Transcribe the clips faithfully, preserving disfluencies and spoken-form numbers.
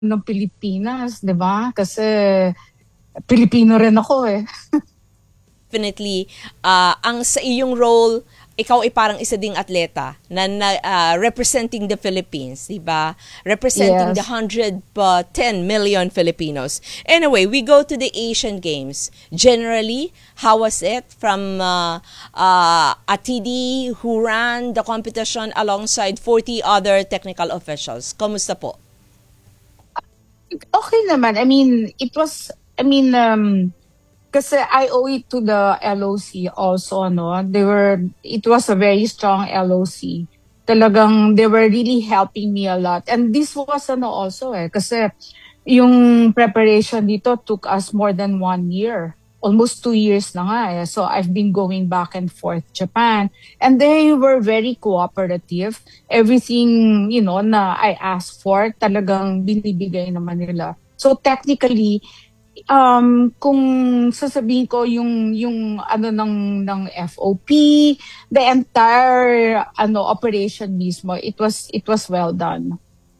ng Pilipinas, 'di ba? Kasi Pilipino rin ako eh. Definitely, uh, ang sa iyong role, ikaw ay parang isa ding atleta na, na uh, representing the Philippines, di ba? Representing the Yes. one hundred ten million Filipinos. Anyway, we go to the Asian Games. Generally, how was it from uh, uh, a T D who ran the competition alongside forty other technical officials? Kamusta po? Okay naman. I mean, it was, I mean, um, kasi I owe it to the L O C also, no? They were, it was a very strong L O C. Talagang, they were really helping me a lot. And this was, ano, also eh, kasi yung preparation dito took us more than one year. Almost two years na nga eh. So I've been going back and forth Japan. And they were very cooperative. Everything, you know, na I asked for, talagang binibigay naman nila. So technically, um kung sasabihin ko yung yung ano ng ng F O P, the entire ano operation mismo, it was it was well done.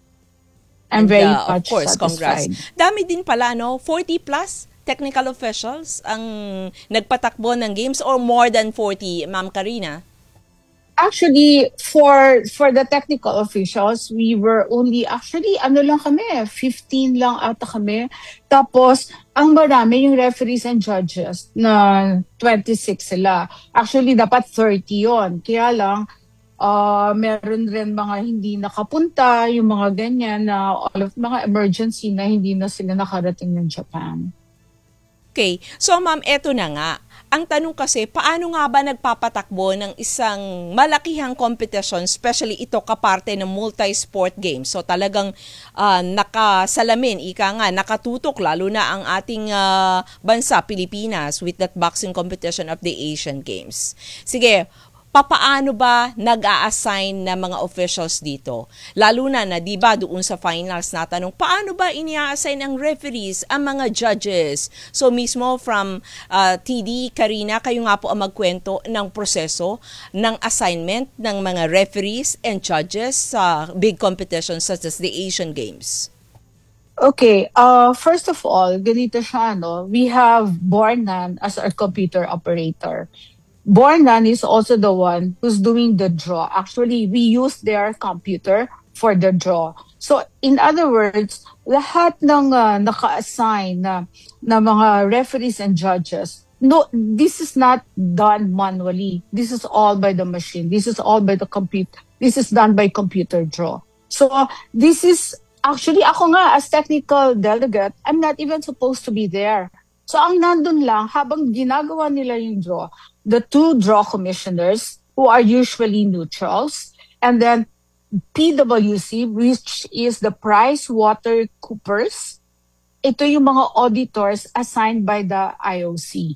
I'm And very uh, of much course, congrats. satisfied. Dami din pala, no? forty plus technical officials ang nagpatakbo ng games or more than forty, Ma'am Karina? Actually, for for the technical officials, we were only actually ano lang kami, fifteen lang ata kami. Tapos ang marami yung referees and judges na twenty-six sila. Actually dapat thirty yon. Kaya lang uh, meron rin mga hindi nakapunta, yung mga ganyan na all of mga emergency na hindi na sila nakarating ng Japan. Okay. So, ma'am, eto na nga. Ang tanong kasi, paano nga ba nagpapatakbo ng isang malakihang competition, especially ito kaparte ng multi-sport games? So, talagang uh, nakasalamin, ika nga, nakatutok, lalo na ang ating uh, bansa, Pilipinas, with that boxing competition of the Asian Games. Sige, papaano ba nag-a-assign na mga officials dito? Lalo na na, di ba, doon sa finals natanong, paano ba ini-assign ang referees, ang mga judges? So mismo from uh, T D, Karina, kayo nga po ang magkwento ng proseso ng assignment ng mga referees and judges sa big competitions such as the Asian Games. Okay, uh, first of all, ganito siya, no? We have Bornan as our computer operator. Bornan is also the one who's doing the draw. Actually, we use their computer for the draw. So, in other words, lahat ng uh, naka-assign na, na mga referees and judges, no, this is not done manually. This is all by the machine. This is all by the computer. This is done by computer draw. So, this is actually, ako nga, as technical delegate, I'm not even supposed to be there. So, ang nandun lang, habang ginagawa nila yung draw, the two draw commissioners, who are usually neutrals, and then P W C, which is the Price Water Coopers. Ito yung mga auditors assigned by the I O C.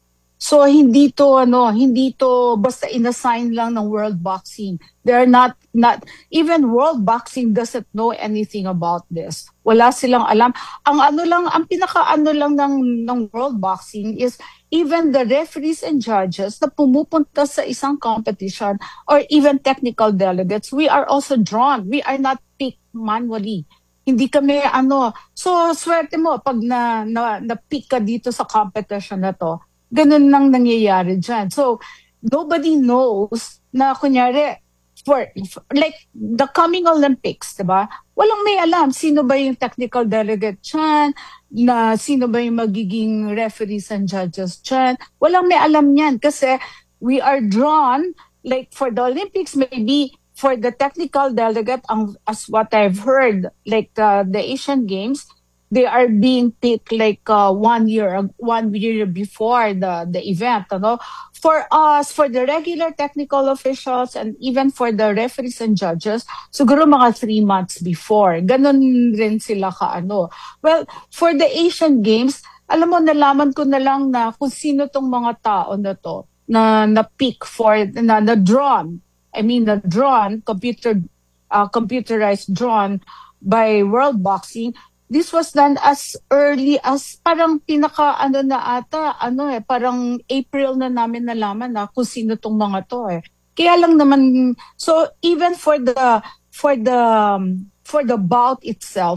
So hindi to ano, hindi to basta inassign lang ng World Boxing. They're not not even World Boxing doesn't know anything about this. Wala silang alam. Ang ano lang, ang pinaka ano lang ng ng World Boxing is even the referees and judges na pumupunta sa isang competition or even technical delegates, we are also drawn. We are not picked manually. Hindi kami ano, so swerte mo pag na na, na pick ka dito sa competition na to. Ganun lang nangyayari dyan. So, nobody knows na kunyari, for, for like the coming Olympics, diba? Walang may alam sino ba yung technical delegate dyan, na sino ba yung magiging referees and judges dyan. Walang may alam yan kasi we are drawn, like for the Olympics, maybe for the technical delegate, um, as what I've heard, like uh, the Asian Games, they are being picked like uh, one year one year before the the event, ano? For us, for the regular technical officials and even for the referees and judges, siguro mga three months before. Ganon rin sila ka ano. Well, for the Asian Games, alam mo, nalaman ko na lang na kung sino tong mga tao na to na na-pick for, na na-drawn. I mean, na-drawn, computer, uh, computerized drawn by World Boxing. This was done as early as parang pinaka ano na ata, ano eh, parang April na namin nalaman na kung sino tong mga to eh. Kaya lang naman, so even for the, for the, um, for the bout itself,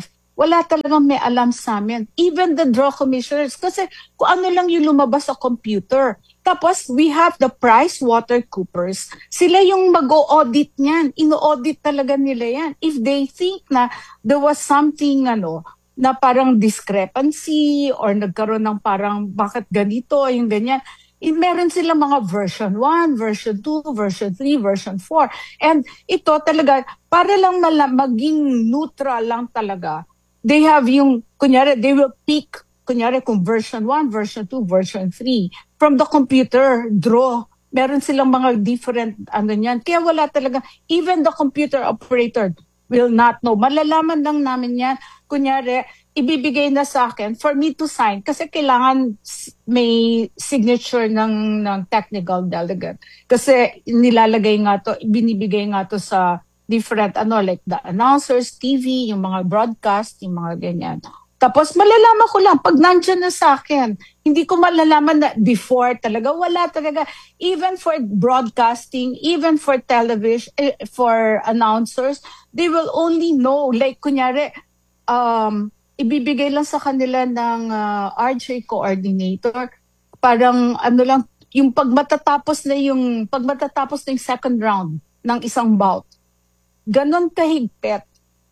wala talagang may alam sa amin. Even the draw commissioners, kasi kung ano lang yung lumabas sa computer. Tapos, we have the PricewaterhouseCoopers. Sila yung mag-o-audit niyan. Ino-audit talaga nila yan. If they think na there was something, ano, na parang discrepancy or nagkaroon ng parang bakit ganito, yung ganyan, eh, meron silang mga version one, version two, version three, version four. And ito talaga, para lang mala- maging neutral lang talaga, they have yung, kunyari, they will pick, kunyari kung version one, version two, version three, from the computer, draw. Meron silang mga different, ano niyan. Kaya wala talaga, even the computer operator will not know. Malalaman lang namin yan, kunyari, ibibigay na sa akin for me to sign kasi kailangan may signature ng ng technical delegate kasi nilalagay nga to, binibigay nga to sa different ano like the announcers, T V, yung mga broadcast, yung mga ganyan. Tapos malalaman ko lang pag nandiyan na sa akin. Hindi ko malalaman na before talaga. Wala talaga. Even for broadcasting, even for television, eh, for announcers, they will only know. Like, kunyari, um, ibibigay lang sa kanila ng uh, R J coordinator. Parang ano lang, yung pag matatapos na yung, pag matatapos na yung second round ng isang bout. Ganon kahigpit.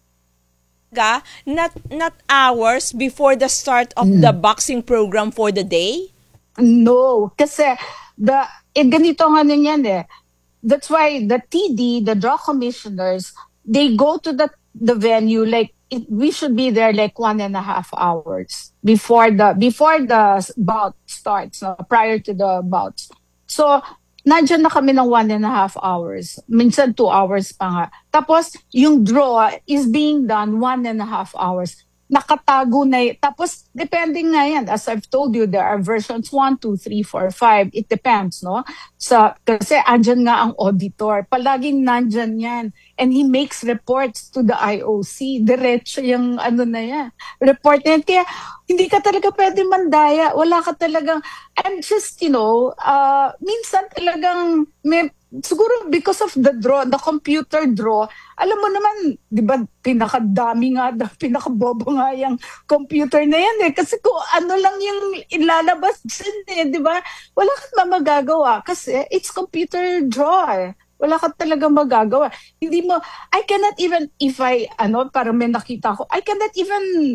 Ga, not not hours before the start of the boxing program for the day? No, kasi the eh, ganito nga niyan eh. That's why the T D, the draw commissioners, they go to the the venue like it, we should be there like one and a half hours before the before the bout starts, no, prior to the bouts. So nandiyan na kami ng one and a half hours. Minsan two hours pa nga. Tapos, yung draw is being done one and a half hours. Nakatago na y- Tapos, depending nga yan. As I've told you, there are versions one, two, three, four, five. It depends, no? Sa, kasi andyan nga ang auditor. Palaging nandyan yan. And he makes reports to the I O C. Diretso yung ano na yan. Report na yan. Kaya, hindi ka talaga pwede mandaya. Wala ka talagang, I'm just, you know, uh, minsan talagang, may, siguro because of the draw, the computer draw, alam mo naman, di ba, pinakadami nga, pinakabobo nga yung computer na yan eh. Kasi kung ano lang yung ilalabas dyan eh, di ba? Wala kang magagawa kasi it's computer draw eh. Wala ka talaga magagawa. Hindi mo, I cannot even, if I, ano, parang may nakita ko, I cannot even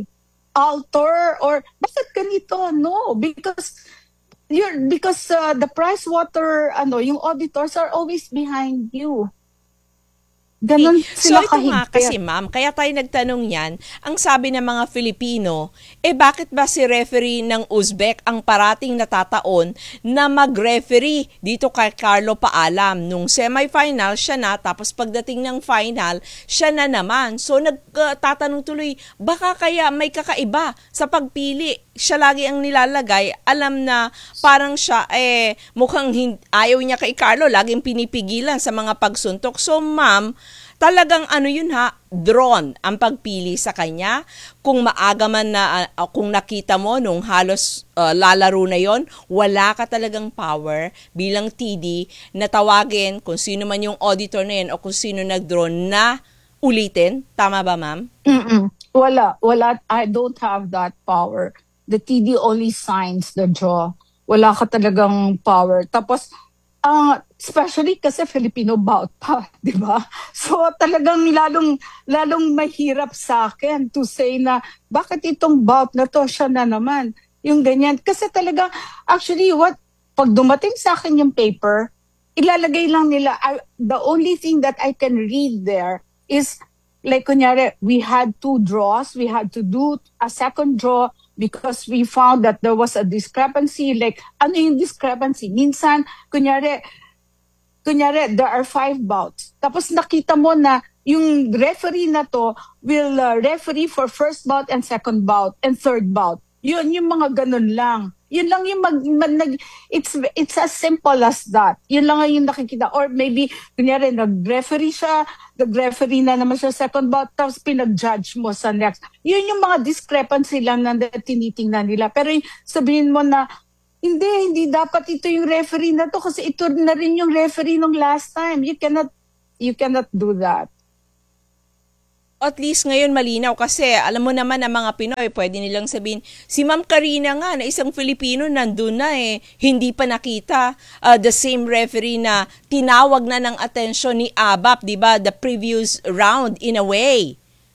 alter or bakit ganito? No, because you're because uh, the price water ano yung auditors are always behind you. Ganon So sila ito nga kasi kahigpit. ma'am, kaya tayo nagtanong yan, ang sabi ng mga Filipino, eh bakit ba si referee ng Uzbek ang parating natataon na mag-referee dito kay Carlo Paalam? Nung semifinal siya na, tapos pagdating ng final, siya na naman. So nagtatanong tuloy, baka kaya may kakaiba sa pagpili. Siya lagi ang nilalagay, alam na parang siya, eh, mukhang hin- ayaw niya kay Carlo, laging pinipigilan sa mga pagsuntok. So ma'am, talagang ano yun ha, drawn ang pagpili sa kanya. Kung maaga man na, uh, kung nakita mo nung halos uh, lalaro na yon, wala ka talagang power bilang T D na tawagin kung sino man yung auditor na yun o kung sino nag-draw na ulitin. Tama ba ma'am? Mm-mm. Wala, wala. I don't have that power. The T D only signs the draw. Wala ka talagang power. Tapos, uh, especially kasi Filipino bout pa, di ba? So talagang lalong, lalong mahirap sa akin to say na, bakit itong bout na to, siya na naman. Yung ganyan. Kasi talaga, actually, what, pag dumating sa akin yung paper, ilalagay lang nila, I, the only thing that I can read there is, like kunyari, we had two draws, we had to do a second draw because we found that there was a discrepancy. Like, ano yung discrepancy? Minsan, kunyari, kunyari, there are five bouts. Tapos nakita mo na yung referee na to will uh, referee for first bout and second bout and third bout. Yun, yung mga ganun lang. Yun lang yung mag, mag, nag, it's, it's as simple as that. Yun lang yung nakikita. Or maybe, kunyari, nag-referee siya, nag-referee na naman siya second bout, tapos pinag-judge mo sa next. Yun yung mga discrepancy lang na tinitingnan nila. Pero sabihin mo na, hindi, hindi dapat ito yung referee na to kasi ito na rin yung referee nung last time. You cannot, you cannot do that. At least ngayon malinaw kasi alam mo naman ang mga Pinoy, pwede nilang sabihin, si Ma'am Karina nga na isang Filipino nandun na eh, hindi pa nakita uh, the same referee na tinawag na ng atensyon ni ABAP, di ba, the previous round in a way.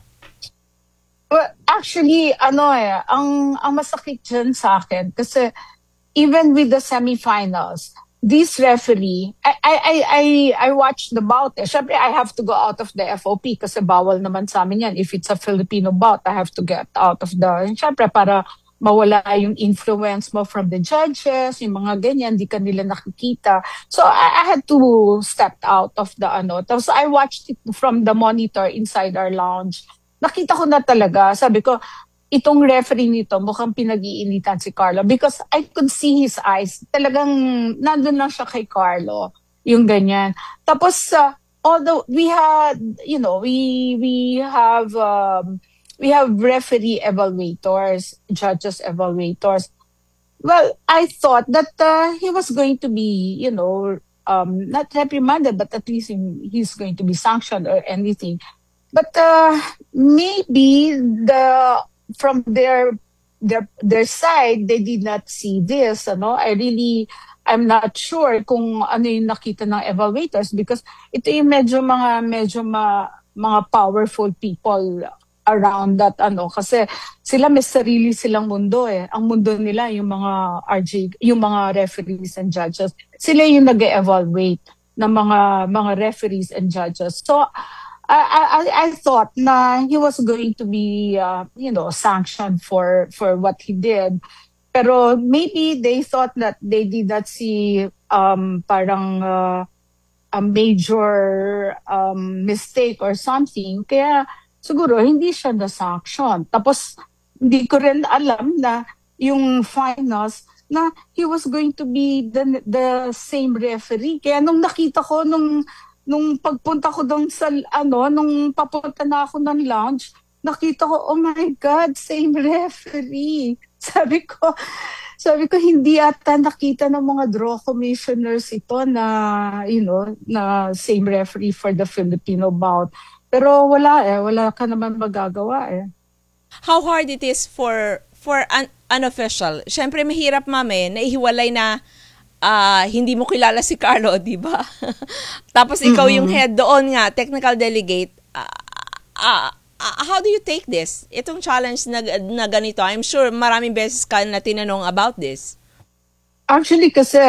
Well, actually, ano eh, ang, ang masakit dyan sa akin, kasi even with the semifinals, this referee, I I I I, I watched the bout. Eh. Syempre, I have to go out of the F O P kasi bawal naman sa amin yan. If it's a Filipino bout, I have to get out of the, syempre, para mawala yung influence mo from the judges, yung mga ganyan, di kanila nakikita. So, I, I had to step out of the ano. Tapos, I watched it from the monitor inside our lounge. Nakita ko na talaga, sabi ko, itong referee nito, mukhang pinag-iinitan si Carlo because I could see his eyes. Talagang nandun lang siya kay Carlo, yung ganyan. Tapos, uh, although we had, you know, we we have um, we have referee evaluators, judges evaluators. Well, I thought that uh, he was going to be, you know, um, not reprimanded, but at least he's going to be sanctioned or anything. But uh, maybe the from their their their side they did not see this. Ano, I really I'm not sure kung ano yung nakita ng evaluators because ito yung medyo mga medyo ma, mga powerful people around that ano kasi sila may sarili silang mundo eh. Ang mundo nila yung mga R J, yung mga referees and judges. Sila yung nag-evaluate ng mga mga referees and judges. So I, I, I thought na he was going to be, uh, you know, sanctioned for, for what he did. Pero maybe they thought that they did not see um, parang uh, a major um, mistake or something. Kaya siguro hindi siya na-sanction. Tapos hindi ko rin alam na yung finals na he was going to be the, the same referee. Kaya nung nakita ko, nung nung pagpunta ko doon sa, ano, nung papunta na ako ng lounge, nakita ko, oh my God, same referee. Sabi ko, sabi ko, hindi ata nakita ng mga draw commissioners ito na, you know, na same referee for the Filipino bout. Pero wala eh, wala ka naman magagawa eh. How hard it is for for an unofficial? Siyempre mahirap, ma'am eh, naihiwalay na uh, hindi mo kilala si Carlo, di ba? Tapos ikaw mm-hmm. yung head doon nga, technical delegate. Uh, uh, uh, how do you take this? Itong challenge na, na ganito, I'm sure maraming beses ka na tinanong about this. Actually kasi,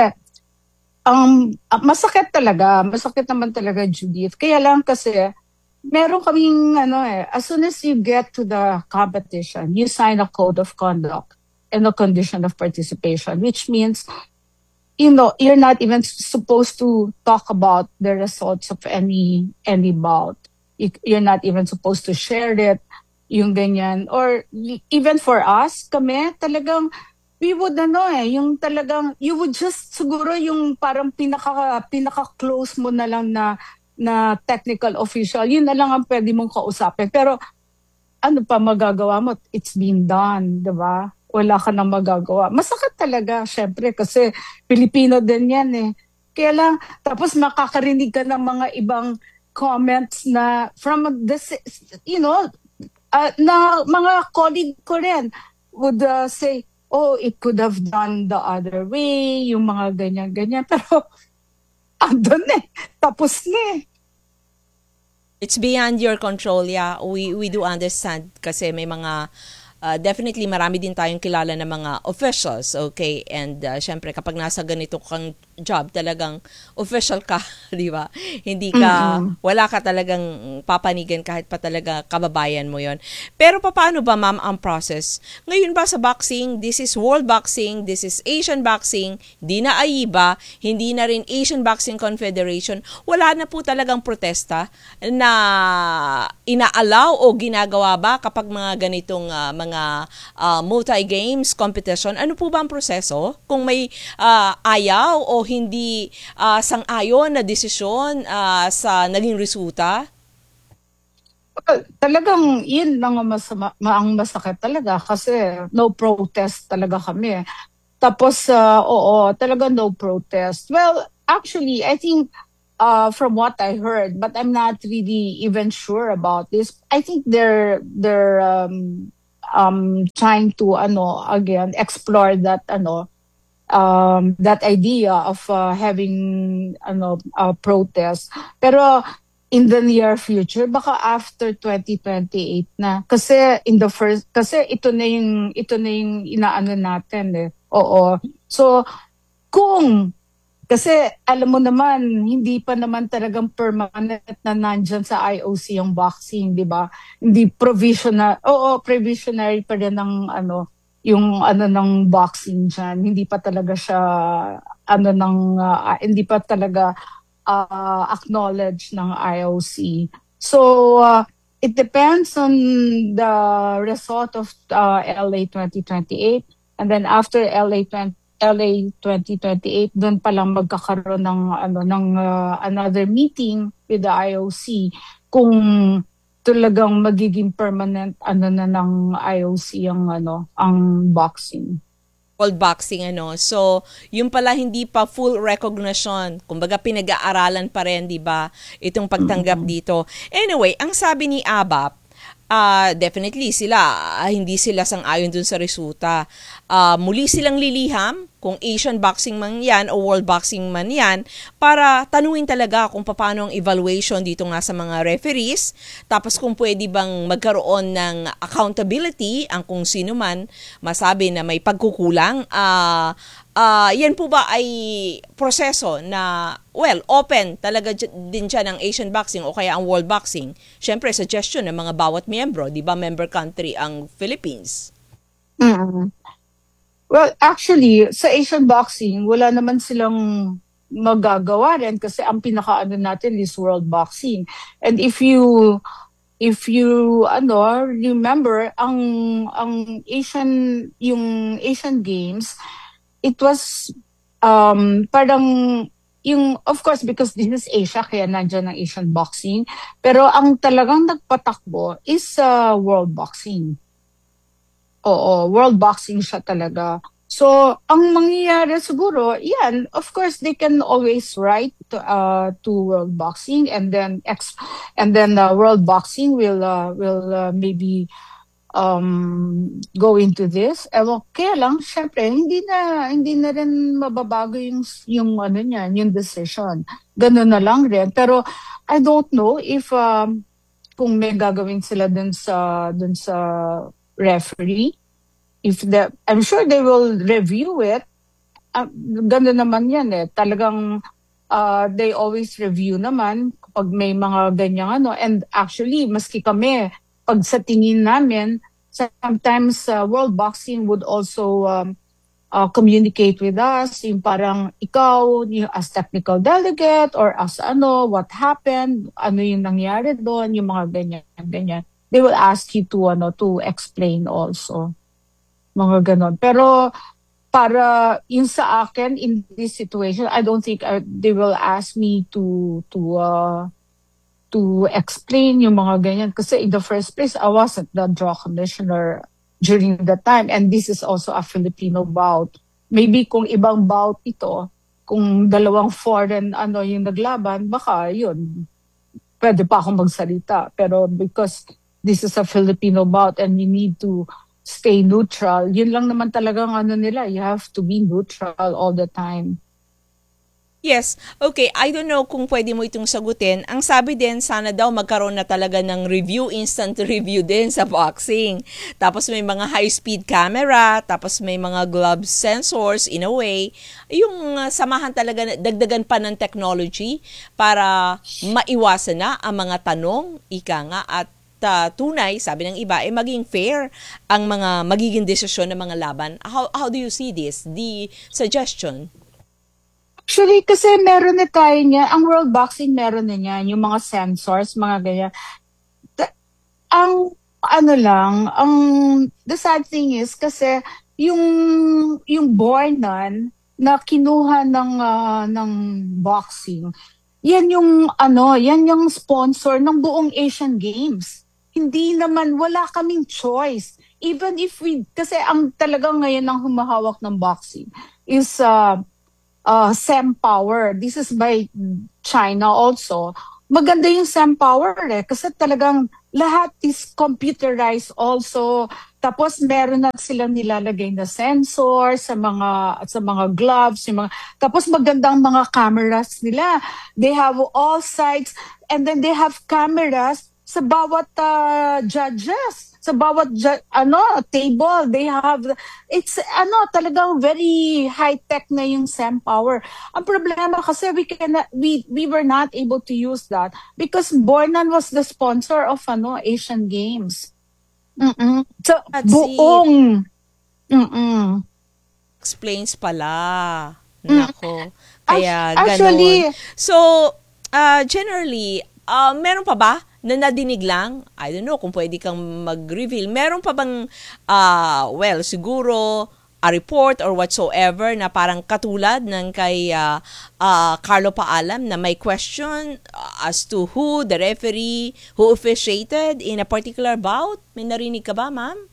um, masakit talaga. Masakit naman talaga, Judith. Kaya lang kasi, meron kaming, ano eh, as soon as you get to the competition, you sign a code of conduct and a condition of participation, which means, you know, you're not even supposed to talk about the results of any any bout. You're not even supposed to share it, yung ganyan. Or even for us, kami, talagang, we would, ano eh, yung talagang, you would just, siguro yung parang pinaka, pinaka-close mo na lang na, na technical official, yun na lang ang pwede mong kausapin. Pero, ano pa magagawa mo? It's been done, di ba? Wala ka nang magagawa. Masakit talaga, syempre, kasi Pilipino din yan eh. Kaya lang, tapos makakarinig ka ng mga ibang comments na from this, you know, uh, na mga colleague ko rin would uh, say, oh, it could have done the other way, yung mga ganyan-ganyan. Pero, andun eh, tapos na eh. It's beyond your control, yeah. We we do understand kasi may mga uh, definitely marami din tayong kilala na mga officials, okay? And uh, syempre kapag nasa ganito kang job, talagang official ka, di ba? Hindi ka, mm-hmm. wala ka talagang papanigan kahit pa talaga kababayan mo yon. Pero paano ba, ma'am, ang process? Ngayon ba sa boxing, this is world boxing, this is Asian boxing, di na A I B A, hindi na rin Asian Boxing Confederation, wala na po talagang protesta na inaalaw o ginagawa ba kapag mga ganitong uh, mga uh, multi-games competition? Ano po ba ang proseso? Kung may uh, ayaw o hindi uh, sang-ayon na desisyon uh, sa naging resulta? Well, talagang yun lang ang, masama, ang masakit talaga kasi no protest talaga kami. Tapos, uh, oo, talaga no protest. Well, actually, I think uh, from what I heard, but I'm not really even sure about this. I think they're they're um, um, trying to ano again explore that ano um, that idea of uh, having ano a protest. Pero in the near future, baka after twenty twenty-eight na. Kasi in the first, kasi ito na yung, ito na yung inaano natin eh. Oo. So, kung kasi alam mo naman, hindi pa naman talagang permanent na nandyan sa I O C yung boxing, di ba? Hindi provisional, oo, provisionary pa rin ng ano, yung ano ng boxing dyan. Hindi pa talaga siya, ano ng, ah, hindi pa talaga uh, acknowledged ng I O C. So, uh, it depends on the result of uh, L A twenty twenty-eight. And then after L A twenty L A twenty twenty-eight, doon pa lang magkakaroon ng ano ng uh, another meeting with the I O C kung talagang magiging permanent ano na ng I O C ang ano ang boxing. World Boxing ano. So, yung pala hindi pa full recognition. Kumbaga pinag-aaralan pa rin, 'di ba? Itong pagtanggap Mm-hmm. dito. Anyway, ang sabi ni Abap, uh, definitely sila uh, hindi sila sang-ayon dun sa resulta. Uh, muli silang liliham kung Asian boxing man yan o world boxing man yan para tanungin talaga kung paano ang evaluation dito nga sa mga referees, tapos kung pwede bang magkaroon ng accountability ang kung sino man masabi na may pagkukulang. Uh, uh, yan po ba ay proseso na well, open talaga din dyan ang Asian boxing o kaya ang world boxing? Siyempre, suggestion ng mga bawat miyembro, di ba member country ang Philippines? Mm-hmm. Well, actually, sa Asian boxing, wala naman silang magagawa rin kasi ang pinakaano natin is world boxing. And if you if you ano remember ang ang Asian yung Asian Games, it was um parang yung of course because this is Asia kaya nandiyan ang Asian boxing, pero ang talagang nagpatakbo is uh, world boxing. Oo, world boxing siya talaga. So, ang mangyayari siguro, yan, of course, they can always write to, uh, to world boxing and then ex and then uh, world boxing will uh, will uh, maybe um go into this. Ewan, kaya lang, syempre, hindi na hindi na rin mababago yung yung ano niyan, yung decision. Ganun na lang rin. Pero I don't know if um, kung may gagawin sila dun sa dun sa referee. If the, I'm sure they will review it. Uh, ganda naman yan eh. Talagang uh, they always review naman pag may mga ganyang ano. And actually, maski kami, pag sa tingin namin, sometimes uh, World Boxing would also um, uh, communicate with us. Yung parang ikaw, yung as technical delegate or as ano, what happened, ano yung nangyari doon, yung mga ganyan, ganyan. They will ask you to ano to explain also. Mga ganon. Pero para yung sa akin in this situation, I don't think uh, they will ask me to to uh, to explain yung mga ganyan kasi in the first place I wasn't the draw commissioner during that time, and this is also a Filipino bout. Maybe kung ibang bout ito, kung dalawang foreign ano yung naglaban, baka yun pwede pa akong magsalita. Pero because this is a Filipino bout and you need to stay neutral, yun lang naman talagang ano nila, you have to be neutral all the time. Yes. Okay, I don't know kung pwede mo itong sagutin. Ang sabi din, sana daw magkaroon na talaga ng review, instant review din sa boxing. Tapos may mga high-speed camera, tapos may mga glove sensors in a way. Yung uh, samahan talaga, dagdagan pa ng technology para maiwasan na ang mga tanong, ika nga, at uh, tunay, sabi ng iba, eh maging fair ang mga magiging desisyon ng mga laban. How, how do you see this, the suggestion? Actually, kasi meron na tayo niya, ang World Boxing meron na niyan, yung mga sensors, mga ganyan. Ta- ang ano lang, ang the sad thing is kasi yung yung Bornan na kinuha ng uh, ng boxing, yan yung ano, yan yung sponsor ng buong Asian Games. Hindi naman, wala kaming choice. Even if we, kasi ang talagang ngayon ang humahawak ng boxing is uh, uh, SEM Power. This is by China also. Maganda yung SEM Power eh, kasi talagang lahat is computerized also. Tapos meron na silang nilalagay na sensor sa mga sa mga gloves, yung mga, tapos magandang mga cameras nila. They have all sides, and then they have cameras sa bawat uh, judges, sa bawat ju- ano table. They have, it's ano talagang very high tech na yung SEM Power. Ang problema kasi we cannot, we we were not able to use that because Bornan was the sponsor of ano Asian Games. Mm-mm. So That's it. buong mm-mm. Explains pala. Mm. Nako. Act- Kaya ganon. Actually, So, uh, generally, uh, meron pa ba na nadinig lang? I don't know kung pwede kang mag-reveal. Meron pa bang, uh, well, siguro, a report or whatsoever na parang katulad ng kay uh, uh, Carlo Paalam na may question uh, as to who the referee who officiated in a particular bout? May narinig ka ba, ma'am?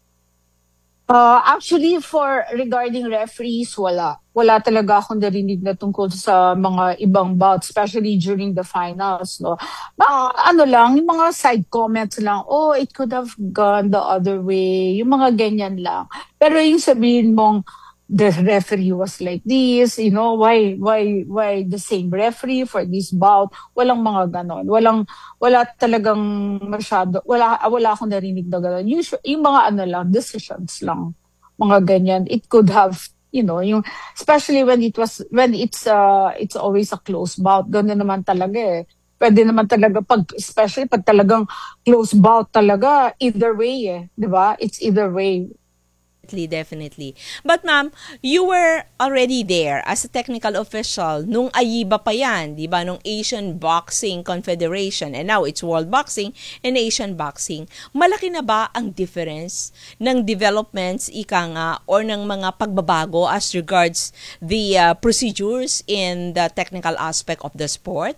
Uh, actually, for regarding referees, wala. Wala talaga akong narinig na tungkol sa mga ibang bouts, especially during the finals, no. Mga ano lang, yung mga side comments lang, oh, it could have gone the other way, yung mga ganyan lang. Pero yung sabihin mong, the referee was like this, you know, why, why, why the same referee for this bout? Walang mga ganon. Walang, wala talagang masyado, wala, wala akong narinig na gano'n. Usually, yung mga ano lang, decisions lang, mga ganyan. It could have, you know, yung, especially when it was, when it's, uh, it's always a close bout. Gano'n naman talaga eh. Pwede naman talaga, pag, especially pag talagang close bout talaga, either way eh, di ba? It's either way. Definitely, definitely. But ma'am, you were already there as a technical official nung AYIBA pa yan, di ba? Nung Asian Boxing Confederation. And now it's World Boxing and Asian Boxing. Malaki na ba ang difference ng developments, ika nga, or ng mga pagbabago as regards the uh, procedures in the technical aspect of the sport?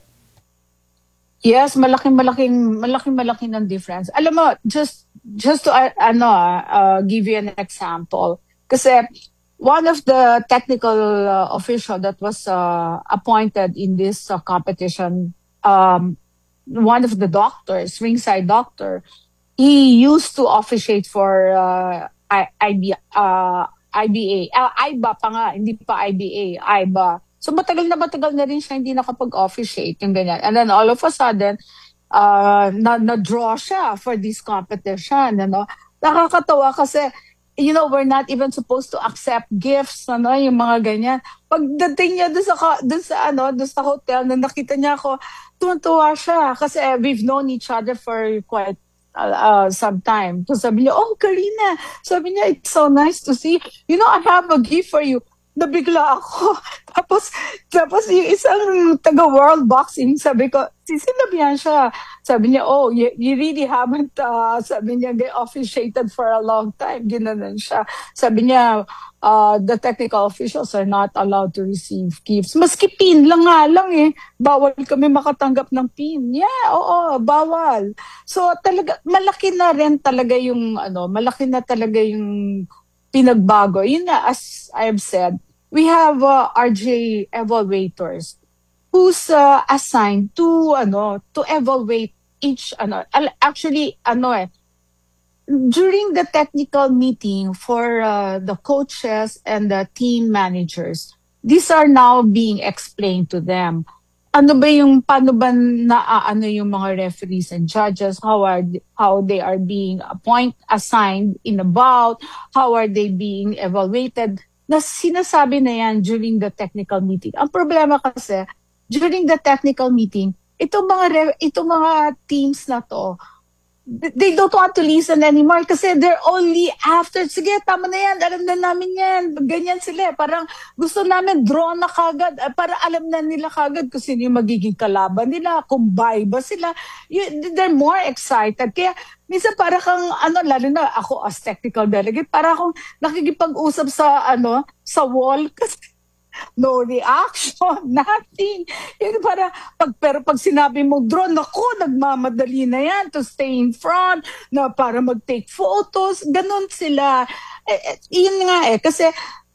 Yes, malaking malaking malaking malaki ng difference. Alam mo, just just to uh, ano ah, uh, give you an example. Kasi one of the technical uh, official that was uh, appointed in this uh, competition, um, one of the doctors, ringside doctor, he used to officiate for uh, I, IB, uh, I B A. Uh, AIBA pa nga, hindi pa I B A, AIBA. So matagal na matagal na rin siya hindi nakapag-officiate, yung ganyan. And then all of a sudden, uh, na, na-draw siya for this competition. Ano? Nakakatawa kasi, you know, we're not even supposed to accept gifts, ano, yung mga ganyan. Pagdating niya doon sa, doon sa, ano, doon sa hotel, na nakita niya ako, tuwan-tuwa siya kasi uh, we've known each other for quite uh, uh, some time. So sabi niya, oh, Karina, sabi niya, it's so nice to see. You know, I have a gift for you. Nabigla ako. Tapos, tapos yung isang taga-world boxing, sabi ko, sisinabihan siya. Sabi niya, oh, you, you really haven't, uh, sabi niya, officiated for a long time. Ginanon siya. Sabi niya, uh, the technical officials are not allowed to receive gifts. Maski pin lang nga lang eh. Bawal kami makatanggap ng pin. Yeah, oo, bawal. So, talaga, malaki na rin talaga yung, ano, malaki na talaga yung pinagbago. Yun na, as I've said, we have uh, R J evaluators who's uh, assigned to ano to evaluate each ano actually ano eh during the technical meeting for uh, the coaches and the team managers. These are now being explained to them. Ano ba yung paano ba naaano yung mga referees and judges, how are how they are being appoint assigned in a bout, how are they being evaluated, na sinasabi na yan during the technical meeting. Ang problema kasi during the technical meeting, itong mga re- itong mga teams na to, they don't want to listen anymore kasi they're only after, sige, tama na yan, alam na namin yan, ganyan sila. Parang gusto namin draw na kagad, para alam na nila kagad kung sino yung magiging kalaban nila, kung buy ba sila. You, they're more excited. Kaya minsan para kang, ano, lalo na ako as technical delegate, para akong nakikipag-usap sa, ano, sa wall kasi no reaction, nothing. Yun para, pag, pero pag sinabi mo drone, naku, nagmamadali na yan to stay in front, na para mag-take photos, ganun sila. Eh, eh, yun nga eh, kasi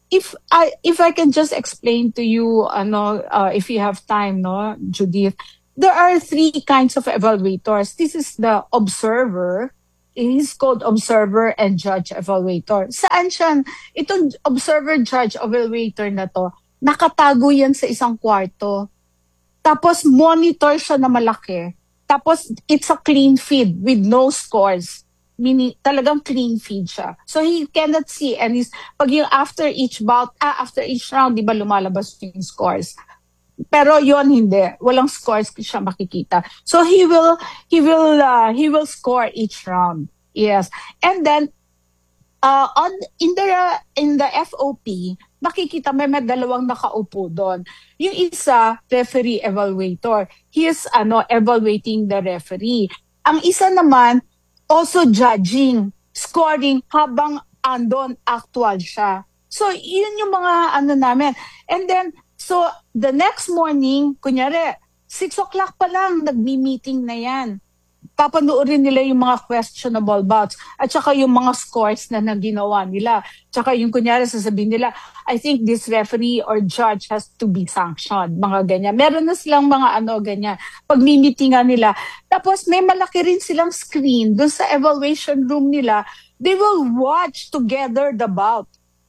if I if I can just explain to you, ano, uh, if you have time, no, Judith, there are three kinds of evaluators. This is the observer. He's called observer and judge evaluator. Saan siya? Itong observer, judge evaluator na to, nakatago yan sa isang kwarto. Tapos monitor siya na malaki. Tapos it's a clean feed with no scores. Meaning, talagang clean feed siya. So he cannot see, and he's, pag yung after each bout, ah, after each round, di ba lumalabas yung scores? Pero yon hindi, walang scores siya makikita. So he will he will uh, he will score each round. Yes. And then uh, on in the in the F O P, makikita may, may dalawang nakaupo doon. Yung isa, referee evaluator. He is ano evaluating the referee. Ang isa naman also judging, scoring habang andon actual siya. So yun yung mga ano namin. And then so, the next morning, kunyari, six o'clock pa lang, nagmi-meeting na yan. Papanoorin nila yung mga questionable bouts at saka yung mga scores na naginawa nila. Tsaka yung kunyari, sasabihin nila, I think this referee or judge has to be sanctioned. Mga ganyan. Meron na silang mga ano, ganyan. Pag-meetingan nila. Tapos may malaki rin silang screen. Doon sa evaluation room nila, they will watch together the bout.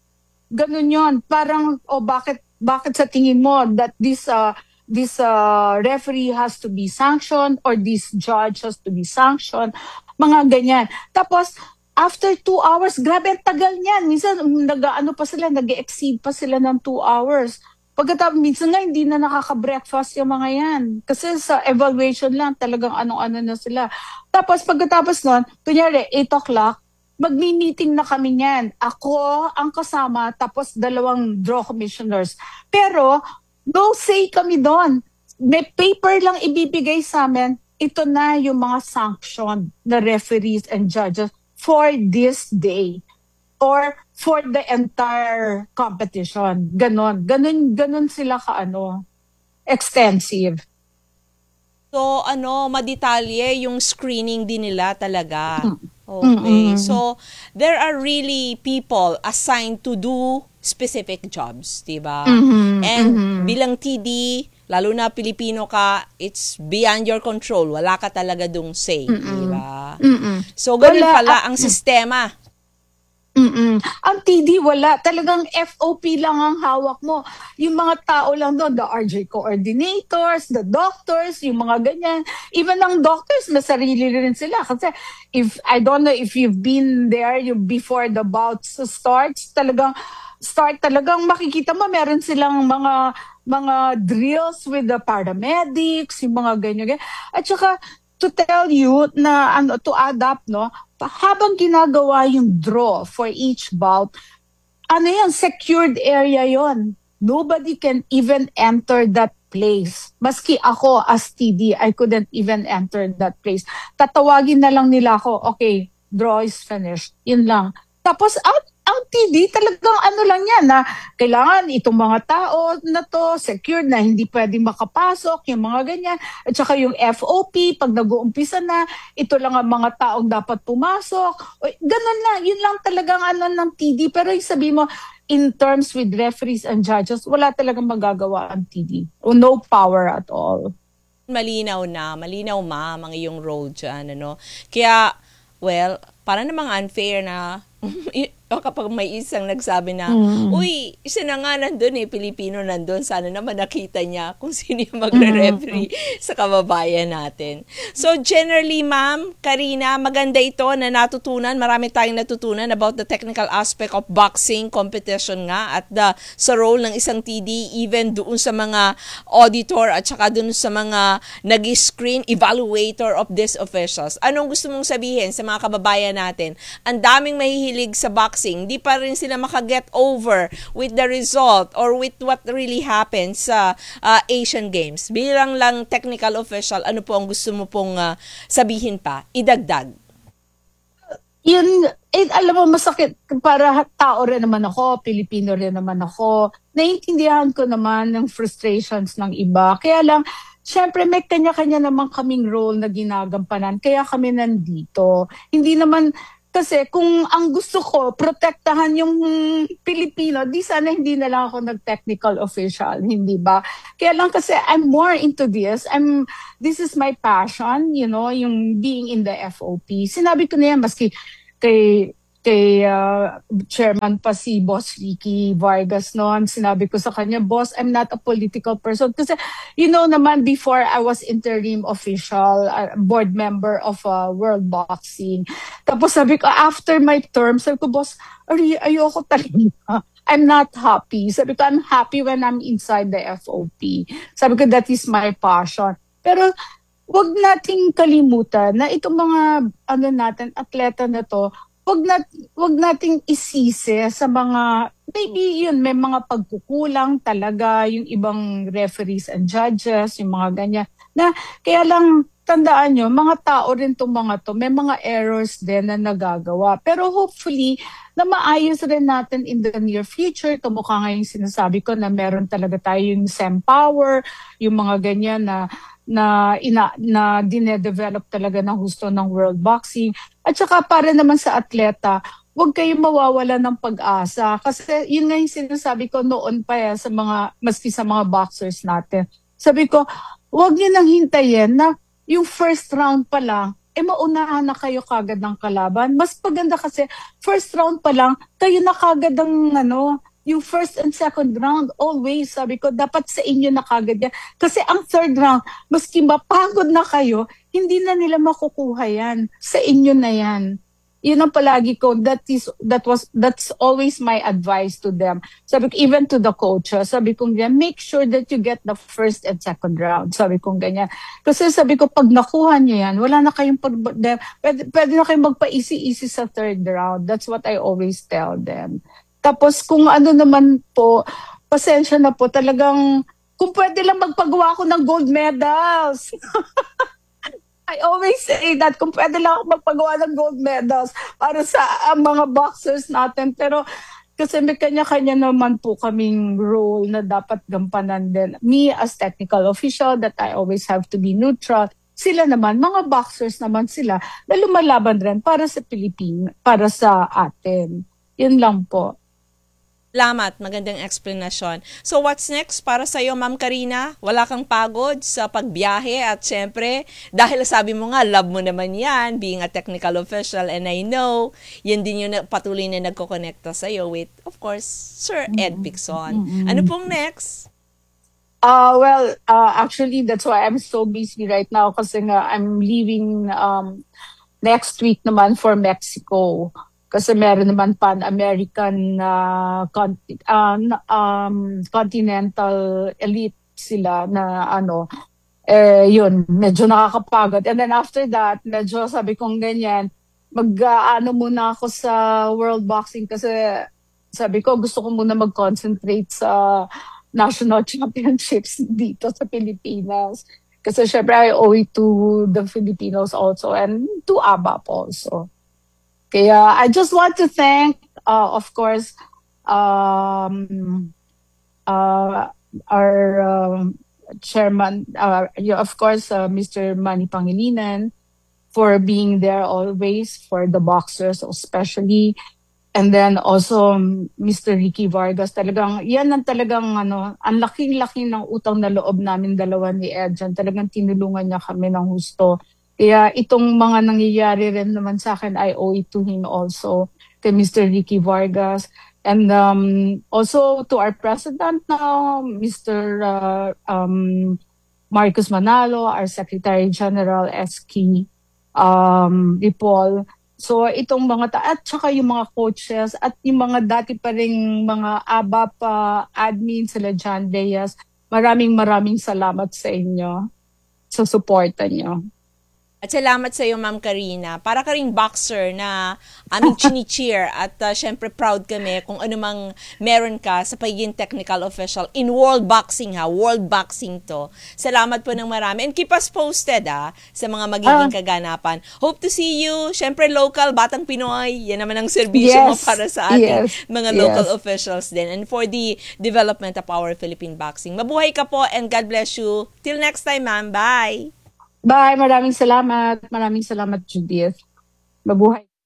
Ganun yun. Parang, o oh, bakit bakit sa tingin mo that this uh, this uh, referee has to be sanctioned or this judge has to be sanctioned, mga ganyan. Tapos after two hours, grabe ang tagal niyan. Minsan nag-ano pa sila, nag-exceed pa sila ng two hours. Pagkatapos minsan nga hindi na nakaka-breakfast yung mga yan. Kasi sa evaluation lang talagang anong-ano na sila. Tapos pagkatapos nun, kunyari eight o'clock, magmi-meeting na kami niyan. Ako ang kasama, tapos dalawang draw commissioners. Pero, no say kami doon. May paper lang ibibigay sa amin. Ito na yung mga sanction na referees and judges for this day or for the entire competition. Ganon. Ganon, ganon sila kaano, extensive. So, ano, madetalye yung screening din nila talaga. Mm. Okay. Mm-mm. So, there are really people assigned to do specific jobs, diba? Mm-hmm. And Mm-hmm. bilang T D, lalo na Pilipino ka, it's beyond your control. Wala ka talaga dung say, Mm-mm. diba? Mm-mm. So, ganun Wala, pala ah, ang sistema. Mm-mm. Ang T D wala. Talagang F O P lang ang hawak mo. Yung mga tao lang doon, the R J coordinators, the doctors, yung mga ganyan. Even ang doctors, may sarili rin sila. Kasi if, I don't know if you've been there you, before the bouts starts, talagang, start talagang makikita mo, meron silang mga, mga drills with the paramedics, yung mga ganyan. ganyan. At saka, to tell you na ano to adapt no habang ginagawa yung draw for each bout ano yan secured area yon nobody can even enter that place maski ako as T D I couldn't even enter that place tatawagin na lang nila ako okay draw is finished yun lang tapos out ang T D talagang ano lang yan na kailangan itong mga tao na to secured na hindi pwedeng makapasok yung mga ganyan at saka yung F O P pag nag-uumpisa na ito lang ang mga taong dapat pumasok o, ganun lang yun lang talagang ano ng T D pero yung sabi mo in terms with referees and judges wala talagang magagawa ang T D o no power at all. Malinaw na, malinaw ma, mga iyong role dyan, ano. Kaya, well, para namang unfair na o kapag may isang nagsabi na, mm. uy, isa na nga nandun eh, Pilipino nandun, sana naman nakita niya kung sino yung magre-referee mm. sa kababayan natin. So generally, ma'am, Karina, maganda ito na natutunan, marami tayong natutunan about the technical aspect of boxing competition nga at the, sa role ng isang T D, even doon sa mga auditor at saka doon sa mga nag-screen, evaluator of these officials. Anong gusto mong sabihin sa mga kababayan natin? Ang daming mahihilig sa boxing, di pa rin sila makaget over with the result or with what really happens sa uh, Asian Games. Bilang lang technical official, ano po ang gusto mo pong uh, sabihin pa? Idagdag. Yun, eh, alam mo, masakit. Para tao rin naman ako, Pilipino rin naman ako. Naiintindihan ko naman ng frustrations ng iba. Kaya lang, syempre may kanya-kanya naman kaming role na ginagampanan. Kaya kami nandito. Hindi naman Kasi kung ang gusto ko, protektahan yung Pilipino, di sana hindi na lang ako nag-technical official, hindi ba? Kaya lang kasi I'm more into this. I'm, this is my passion, you know, yung being in the F O P. Sinabi ko na yan, maski kay kay uh, chairman pa si Boss Ricky Vargas noon, sinabi ko sa kanya, Boss, I'm not a political person. Kasi, you know naman, before I was interim official, uh, board member of uh, World Boxing. Tapos sabi ko, after my term, sabi ko, Boss, ay, ayoko talaga. I'm not happy. Sabi ko, I'm happy when I'm inside the F O P. Sabi ko, that is my passion. Pero, wag nating kalimutan na itong mga ano natin, atleta na to, wag nat wag nating isisi sa mga maybe yun may mga pagkukulang talaga yung ibang referees and judges, yung mga ganyan. Na kaya lang tandaan nyo, mga tao rin tong mga to, may mga errors din na nagagawa. Pero hopefully, na maayos rin natin in the near future. Kamukha nga yung sinasabi ko na meron talaga tayo yung SEMpower, yung mga ganyan na na ina na dinedevelop talaga ng husto ng world boxing. At saka para naman sa atleta, huwag kayong mawawala ng pag-asa. Kasi yun nga yung sinasabi ko noon pa eh, sa mga, maski sa mga boxers natin. Sabi ko, huwag niyo nang hintayin na yung first round pa lang, eh maunahan na kayo kagad ng kalaban. Mas paganda kasi, first round pa lang, kayo na kagad ang ano, yung first and second round, always, sabi ko, dapat sa inyo na kagad yan. Kasi ang third round, maski mapagod na kayo, hindi na nila makukuha yan. Sa inyo na yan. Yun ang palagi ko, that is, that was, that's always my advice to them. Sabi ko, even to the coaches, sabi ko, make sure that you get the first and second round. Sabi ko, ganyan. Kasi sabi ko, pag nakuha niyo yan, wala na kayong, pag, pwede, pwede na kayong magpa-easy-easy sa third round. That's what I always tell them. Tapos kung ano naman po, pasensya na po, talagang kung pwede lang magpagawa ako ng gold medals. I always say that, kung pwede lang ako magpagawa ng gold medals para sa uh, mga boxers natin. Pero kasi may kanya-kanya naman po kaming role na dapat gampanan din. Me as technical official, that I always have to be neutral. Sila naman, mga boxers naman sila na lumalaban rin para sa Pilipinas, para sa atin. Yun lang po. Salamat, magandang explanation. So what's next para sa iyo, Ma'am Karina? Wala kang pagod sa pagbiyahe at syempre, dahil sabi mo nga, love mo naman yan, being a technical official, and I know, yan din yung patuloy na nagko-connecta sa iyo with, of course, Sir Ed Picson. Mm-hmm. Ano pong next? Uh, well, uh, actually, that's why I'm so busy right now kasi nga I'm leaving um, next week naman for Mexico. Kasi meron naman Pan-American uh, con- uh, um, Continental Elite sila na ano, eh yun, medyo nakakapagod. And then after that, medyo sabi kong ganyan, mag-ano uh, muna ako sa World Boxing kasi sabi ko gusto ko muna mag-concentrate sa national championships dito sa Pilipinas. Kasi syempre I owe it to the Filipinos also and to A B A P also. Kaya I just want to thank, uh, of course, um, uh, our um, chairman, uh, of course, uh, Mister Manny Pangilinan, for being there always for the boxers especially. And then also Mister Ricky Vargas, talagang yan ang talagang ano, ang laking-laki ng utang na loob namin dalawa ni Edjan. Talagang tinulungan niya kami ng husto. Kaya itong mga nangyayari rin naman sa akin, I owe it to him also, kay Mister Ricky Vargas. And um, also to our president now, Mister Uh, um, Marcos Manalo, our Secretary General, S K um, Dipol. So itong mga, ta- at saka yung mga coaches, at yung mga dati pa ring mga A B A P uh, admin, sila John Reyes, maraming maraming salamat sa inyo sa suporta nyo. At salamat sa iyo, Ma'am Karina. Para ka ring boxer na aming chini-cheer at uh, syempre proud kami kung ano mang meron ka sa pagiging technical official in world boxing ha. World boxing to. Salamat po ng marami. And keep us posted ha sa mga magiging kaganapan. Hope to see you. Syempre local, Batang Pinoy. Yan naman ang serbisyo yes, mo para sa ating yes, mga local yes. officials din. And for the development of our Philippine boxing. Mabuhay ka po and God bless you. Till next time, ma'am. Bye! Bye. Maraming salamat. Maraming salamat, Judith. Mabuhay.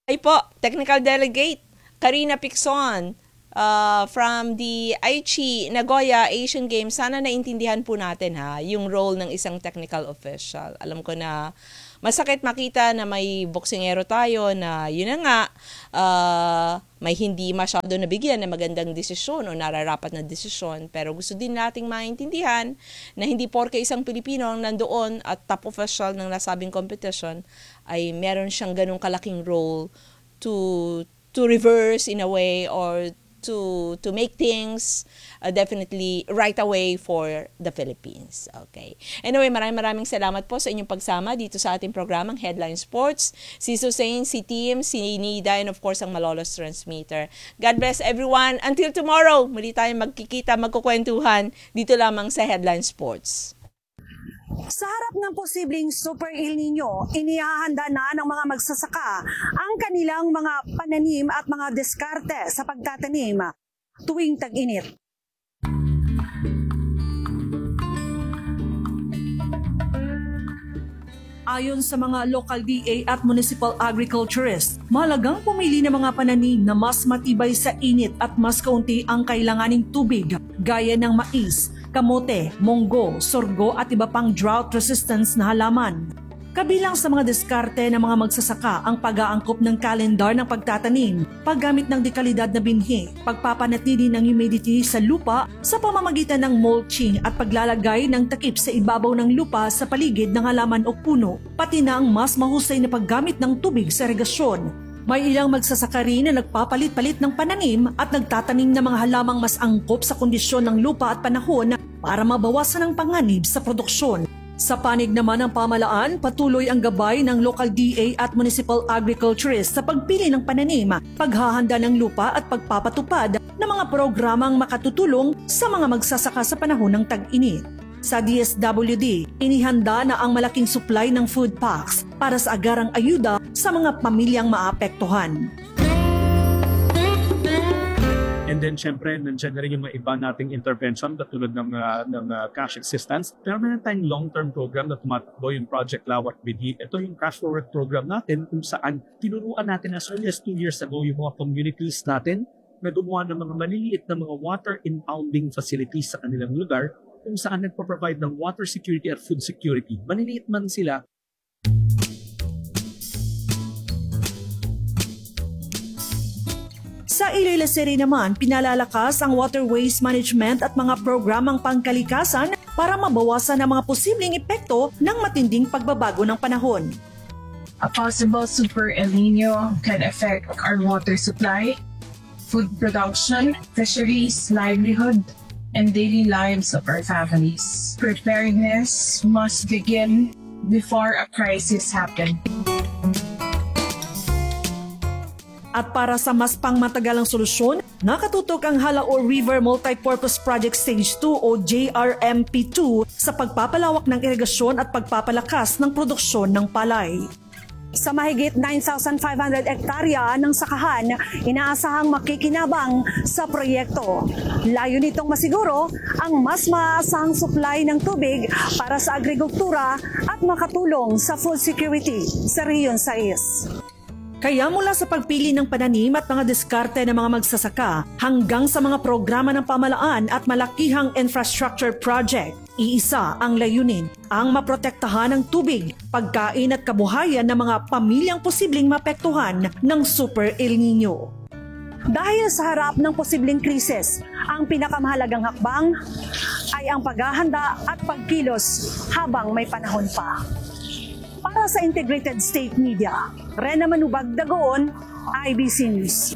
Ay po, Technical Delegate, Karina Picson, uh, from the Aichi Nagoya Asian Games. Sana naintindihan po natin ha, yung role ng isang technical official. Alam ko na masakit makita na may boksingero tayo na yun na nga, uh, may hindi masyado nabigyan na magandang desisyon o nararapat na desisyon. Pero gusto din nating maintindihan na hindi porke isang Pilipino ang nandoon at top official ng nasabing competition ay meron siyang ganong kalaking role to to reverse in a way or to to make things uh, definitely right away for the Philippines. Okay. Anyway, maraming maraming salamat po sa inyong pagsama dito sa ating programang Headline Sports. Si Susain, si Team, si Nida, and of course ang Malolos Transmitter. God bless everyone. Until tomorrow, muli tayong magkikita, magkukwentuhan dito lamang sa Headline Sports. Sa harap ng posibleng Super El Nino, inihahanda na ng mga magsasaka ang kanilang mga pananim at mga diskarte sa pagtatanim tuwing tag-init. Ayon sa mga local D A at municipal agriculturists, mahalagang pumili ng mga pananim na mas matibay sa init at mas kaunti ang kailanganing tubig, gaya ng mais, kamote, monggo, sorgo at iba pang drought resistance na halaman. Kabilang sa mga diskarte ng mga magsasaka ang pag-aangkop ng kalendar ng pagtatanim, paggamit ng dekalidad na binhi, pagpapanatili ng humidity sa lupa sa pamamagitan ng mulching at paglalagay ng takip sa ibabaw ng lupa sa paligid ng halaman o puno, pati na ang mas mahusay na paggamit ng tubig sa irigasyon. May ilang magsasaka rin na nagpapalit-palit ng pananim at nagtatanim ng mga halamang mas angkop sa kondisyon ng lupa at panahon para mabawasan ang panganib sa produksyon. Sa panig naman ng pamalaan, patuloy ang gabay ng local D A at municipal agriculturists sa pagpili ng pananim, paghahanda ng lupa at pagpapatupad ng mga programang makatutulong sa mga magsasaka sa panahon ng tag-init. Sa D S W D, inihanda na ang malaking supply ng food packs para sa agarang ayuda sa mga pamilyang maapektuhan. And then, syempre, nandiyan na rin yung mga iba nating intervention katulad ng, uh, ng uh, cash assistance. Pero meron tayong long-term program na tumatakbo, yung Project Lawak Binhi. Ito yung cash forward program natin kung saan tinuruan natin as early as two years ago yung mga communities natin na gumawa ng mga maliliit na mga water impounding facilities sa kanilang lugar kung saan nagpo-provide ng water security at food security. Maliliit man sila, Sa Iloilo City naman, pinalalakas ang water waste management at mga programang pangkalikasan para mabawasan ang mga posibleng epekto ng matinding pagbabago ng panahon. A possible Super El Nino can affect our water supply, food production, fisheries, livelihood, and daily lives of our families. Preparedness must begin before a crisis happens. At para sa mas pangmatagalang solusyon, nakatutok ang Halao River Multipurpose Project Stage two o J R M P two sa pagpapalawak ng irigasyon at pagpapalakas ng produksyon ng palay. Sa mahigit nine thousand five hundred hektarya ng sakahan, inaasahang makikinabang sa proyekto. Layo nitong masiguro ang mas maasahang supply ng tubig para sa agrikultura at makatulong sa food security sa Rehiyon sais. Kaya mula sa pagpili ng pananim at mga diskarte ng mga magsasaka hanggang sa mga programa ng pamalaan at malakihang infrastructure project, iisa ang layunin, ang maprotektahan ng tubig, pagkain at kabuhayan ng mga pamilyang posibleng mapektuhan ng Super El Nino. Dahil sa harap ng posibleng krisis, ang pinakamahalagang hakbang ay ang paghahanda at pagkilos habang may panahon pa. Para sa Integrated State Media, Rena Manubag Dagoon, I B C News.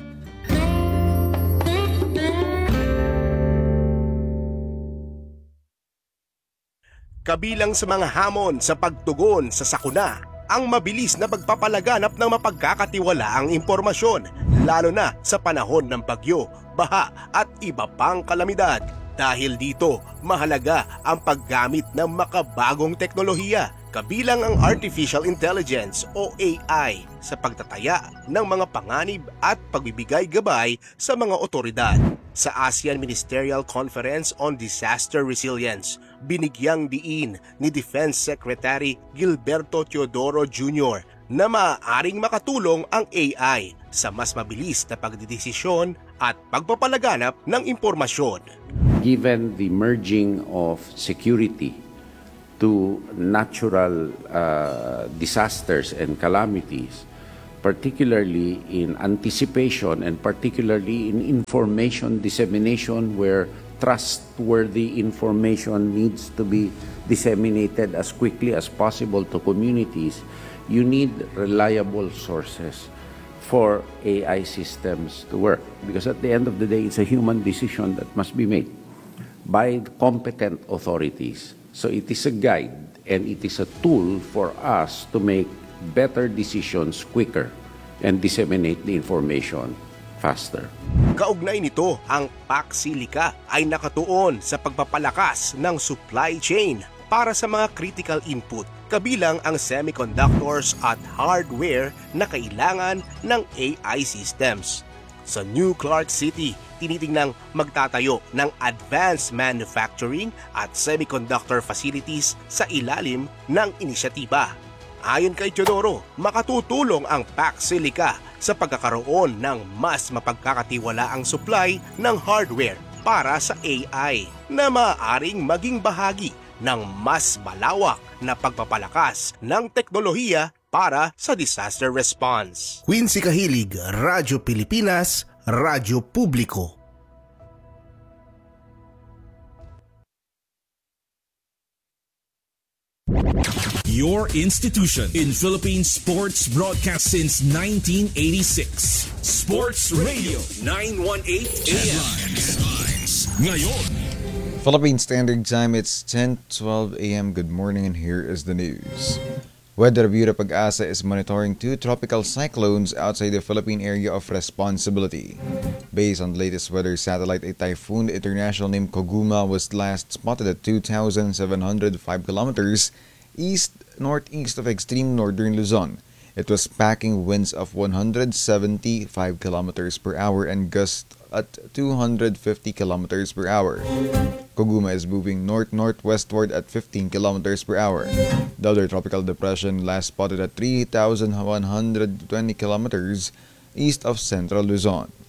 Kabilang sa mga hamon sa pagtugon sa sakuna, ang mabilis na pagpapalaganap ng mapagkakatiwalaang impormasyon, lalo na sa panahon ng bagyo, baha at iba pang kalamidad. Dahil dito, mahalaga ang paggamit ng makabagong teknolohiya, kabilang ang Artificial Intelligence o A I sa pagtataya ng mga panganib at pagbibigay gabay sa mga otoridad. Sa ASEAN Ministerial Conference on Disaster Resilience, binigyang diin ni Defense Secretary Gilberto Teodoro Junior na maaaring makatulong ang A I sa mas mabilis na pagdidesisyon at pagpapalaganap ng impormasyon. Given the merging of security to natural uh, disasters and calamities, particularly in anticipation and particularly in information dissemination where trustworthy information needs to be disseminated as quickly as possible to communities, you need reliable sources for A I systems to work. Because at the end of the day, it's a human decision that must be made by competent authorities. So it is a guide and it is a tool for us to make better decisions quicker and disseminate the information faster. Kaugnay nito, ang Paxilica ay nakatuon sa pagpapalakas ng supply chain para sa mga critical input, kabilang ang semiconductors at hardware na kailangan ng A I systems. Sa New Clark City, tinitingnang magtatayo ng advanced manufacturing at semiconductor facilities sa ilalim ng inisyatiba. Ayon kay Teodoro, makatutulong ang Paxilica sa pagkakaroon ng mas mapagkakatiwalaang supply ng hardware para sa A I na maaaring maging bahagi ng mas malawak na pagpapalakas ng teknolohiya para sa disaster response. Quincy Kahilig, Radyo Pilipinas, Radyo Publiko. Your institution in Philippine sports broadcast since nineteen eighty-six. Sports Radio nine eighteen A M. Headlines. Ngayon. Philippine Standard Time, it's ten twelve A M. Good morning, and here is the news. Weather Bureau Pag-asa is monitoring two tropical cyclones outside the Philippine area of responsibility. Based on the latest weather satellite, a typhoon international named Koguma was last spotted at two thousand seven hundred five kilometers east-northeast of extreme northern Luzon. It was packing winds of one hundred seventy-five kilometers per hour and gusts at two hundred fifty kilometers per hour. Koguma is moving north-northwestward at fifteen kilometers per hour. The other tropical depression last spotted at three thousand one hundred twenty kilometers east of central Luzon.